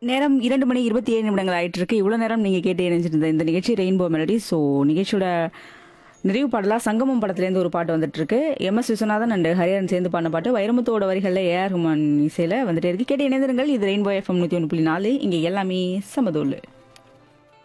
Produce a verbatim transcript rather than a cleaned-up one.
நேரம் இரண்டு மணி இருபத்தி ஏழு நிமிடங்கள் ஆயிட்டு இருக்கு. இவ்வளோ நேரம் நீங்கள் கேட்டு இணைஞ்சிருந்த இந்த நிகழ்ச்சி ரெயின்போ மெலடி. ஸோ நிகழ்ச்சியோட நிறைவு பாடலாக சங்கமம் படத்துலேருந்து ஒரு பாட்டு வந்துட்டு இருக்கு. M S Viswanathan and Hariharan சேர்ந்து பாடின பாட்டு வைரமுத்தோட வரிகளில் ஏஆர் ரஹ்மான் இசையில் வந்துட்டே இருக்கு. கேட்டு இணைந்திருங்கள். இது ரெயின்போ எஃப்எம் நூற்றி ஒன்று புள்ளி நாலு. இங்கே எல்லாமே சமதோல்.